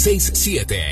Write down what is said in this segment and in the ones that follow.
67.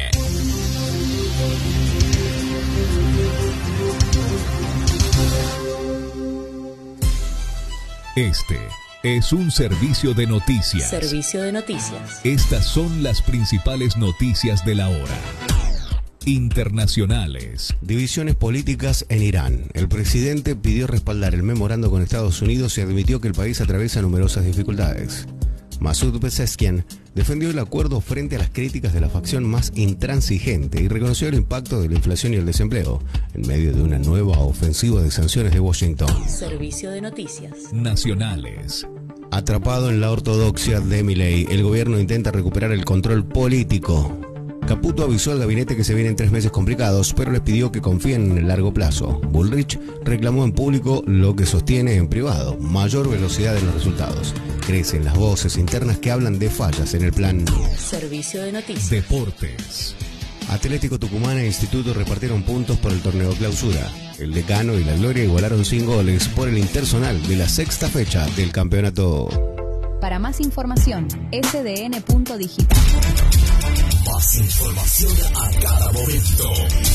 Este es un servicio de noticias. Servicio de noticias. Estas son las principales noticias de la hora. Internacionales. Divisiones políticas en Irán. El presidente pidió respaldar el memorando con Estados Unidos y admitió que el país atraviesa numerosas dificultades. Masoud Pezeshkian defendió el acuerdo frente a las críticas de la facción más intransigente y reconoció el impacto de la inflación y el desempleo en medio de una nueva ofensiva de sanciones de Washington. Servicio de noticias. Nacionales. Atrapado en la ortodoxia de Milei, el gobierno intenta recuperar el control político. Caputo avisó al gabinete que se vienen 3 meses complicados, pero les pidió que confíen en el largo plazo. Bullrich reclamó en público lo que sostiene en privado: mayor velocidad en los resultados. Crecen las voces internas que hablan de fallas en el plan. Servicio de noticias. Deportes. Atlético Tucumán e Instituto repartieron puntos por el torneo clausura. El Decano y la Gloria igualaron 100 goles por el intersonal de la 6ª fecha del campeonato. Para más información, sdn.digital. Más información a cada momento.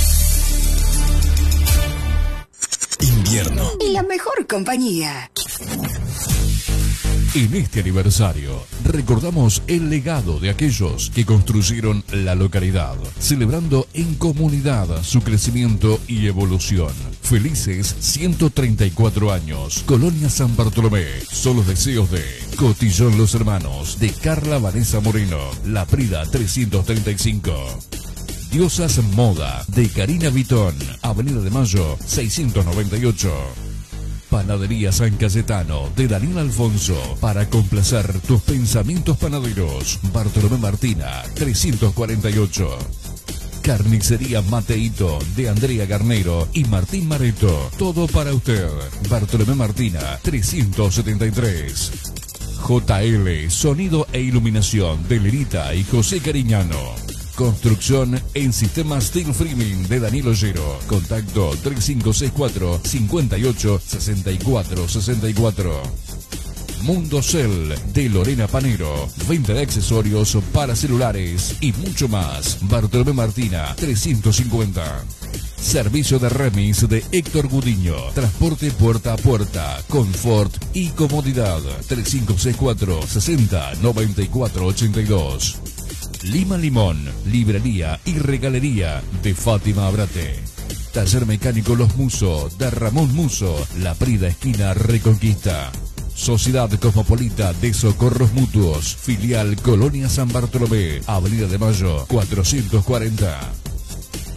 Invierno. Y la mejor compañía. En este aniversario, recordamos el legado de aquellos que construyeron la localidad, celebrando en comunidad su crecimiento y evolución. Felices 134 años. Colonia San Bartolomé. Son los deseos de Cotillón Los Hermanos, de Carla Vanessa Moreno, La Prida 335. Diosas Moda, de Karina Vitón, Avenida de Mayo 698. Panadería San Cayetano, de Daniel Alfonso, para complacer tus pensamientos panaderos. Bartolomé Martina 348. Carnicería Mateito, de Andrea Garnero y Martín Mareto. Todo para usted. Bartolomé Martina 373. JL, Sonido e Iluminación, de Lerita y José Cariñano. Construcción en sistemas Steel Framing, de Daniel Ollero. Contacto 3564 58 64 64. Mundo Cell, de Lorena Panero. Venta de accesorios para celulares y mucho más. Bartolomé Martina 350. Servicio de remis de Héctor Gudiño. Transporte puerta a puerta, confort y comodidad. 3564 60 94 82. Lima Limón, librería y regalería, de Fátima Abrate. Taller mecánico Los Muso, de Ramón Muso, La Prida esquina Reconquista. Sociedad Cosmopolita de Socorros Mutuos, filial Colonia San Bartolomé, Avenida de Mayo 440.